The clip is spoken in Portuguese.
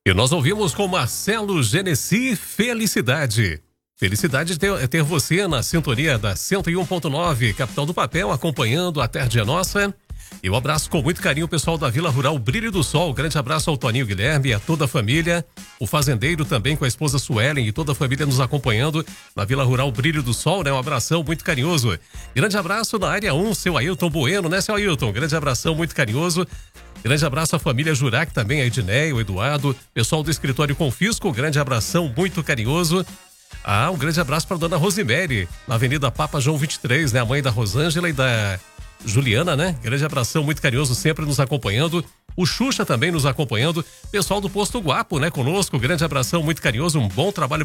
E nós ouvimos com Marcelo Genesi, Felicidade. Felicidade ter você na sintonia da 101.9, Capital do Papel, acompanhando A Tarde é Nossa. E um abraço com muito carinho o pessoal da Vila Rural Brilho do Sol. Grande abraço ao Toninho Guilherme e a toda a família. O fazendeiro também com a esposa Suelen e toda a família nos acompanhando na Vila Rural Brilho do Sol, né? Um abração muito carinhoso. Grande abraço na área 1, seu Ailton Bueno, né, seu Ailton? Grande abração muito carinhoso. Grande abraço à família Jurac também, a Edneia, o Eduardo, pessoal do escritório Confisco, grande abração muito carinhoso. Um grande abraço para dona Rosemary, na Avenida Papa João 23, né? A mãe da Rosângela e da Juliana, né? Grande abração muito carinhoso, sempre nos acompanhando. O Xuxa também nos acompanhando. Pessoal do Posto Guapo, né? Conosco, grande abração muito carinhoso, um bom trabalho